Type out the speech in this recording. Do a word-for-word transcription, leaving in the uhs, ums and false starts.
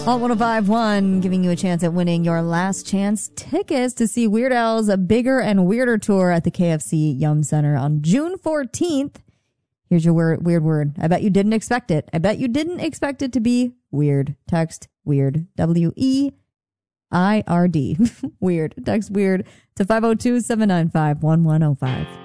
Alt one oh five point one giving you a chance at winning your last chance tickets to see Weird Al's Bigger and Weirder tour at the K F C Yum Center on June fourteenth. Here's your word, weird word. I bet you didn't expect it. I bet you didn't expect it to be weird. Text weird. W E I R D. Weird. Text weird to five oh two, seven nine five, one one oh five.